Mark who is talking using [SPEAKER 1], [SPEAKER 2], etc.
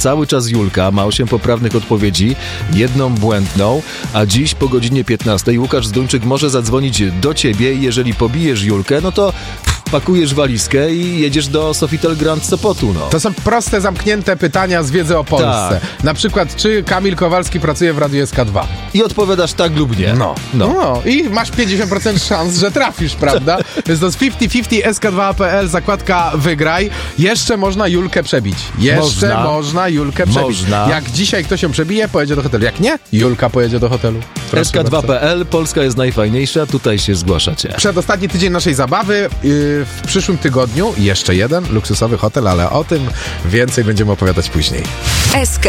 [SPEAKER 1] cały czas Julka, ma 8 poprawnych odpowiedzi, 1 błędną, a dziś po godzinie 15 Łukasz Zduńczyk może zadzwonić do ciebie i jeżeli pobijesz Julkę, no to pakujesz walizkę i jedziesz do Sofitel Grand Sopotu, no.
[SPEAKER 2] To są proste, zamknięte pytania z wiedzy o Polsce.
[SPEAKER 1] Tak.
[SPEAKER 2] Na przykład, czy Kamil Kowalski pracuje w Radiu SK2?
[SPEAKER 1] I odpowiadasz tak lub nie.
[SPEAKER 2] No. I masz 50% szans, że trafisz, prawda? Więc to jest 50-50 SK2.pl, zakładka wygraj. Jeszcze można Julkę przebić. Można Julkę przebić. Jak dzisiaj ktoś ją przebije, pojedzie do hotelu. Jak nie, Julka pojedzie do hotelu.
[SPEAKER 1] SK2.pl, Polska jest najfajniejsza, tutaj się zgłaszacie.
[SPEAKER 2] Przedostatni tydzień naszej zabawy. W przyszłym tygodniu jeszcze jeden luksusowy hotel, ale o tym więcej będziemy opowiadać później.